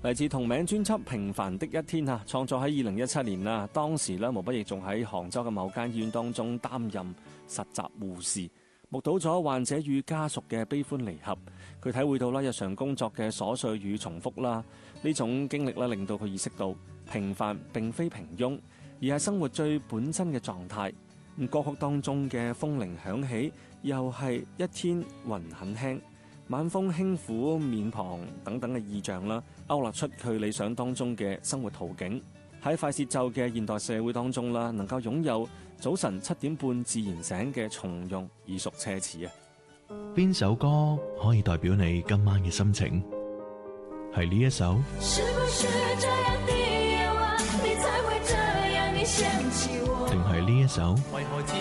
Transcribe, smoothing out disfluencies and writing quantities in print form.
嚟自同名專輯《平凡的一天》啊，創作喺2017年啦。當時咧，毛不易仲喺杭州嘅某間醫院當中擔任實習護士，目睹咗患者與家屬嘅悲歡離合，佢體會到啦日常工作嘅瑣碎與重複啦，呢種經歷咧令到佢意識到平凡並非平庸，而係生活最本真嘅狀態。歌曲當中嘅風鈴響起，又係一天雲很輕，晚風輕撫面龐等等嘅意象啦，勾勒出佢理想當中嘅生活途徑。喺快節奏嘅現代社會當中啦，能夠擁有早晨7點半自然醒嘅從容已屬奢侈啊！ 邊首歌可以代表你今晚嘅心情？係呢一首？是不是這樣的夜晚你才會這樣你想起我？定係呢一首？為何自